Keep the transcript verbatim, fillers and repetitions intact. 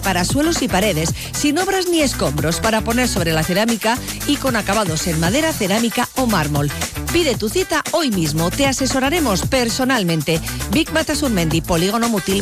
para suelos y paredes, sin obras ni escombros, para poner sobre la cerámica y con acabados en madera, cerámica o mármol. Pide tu cita hoy mismo, te asesoraremos personalmente. Vic Batasur Mendi, Polígono Mutil.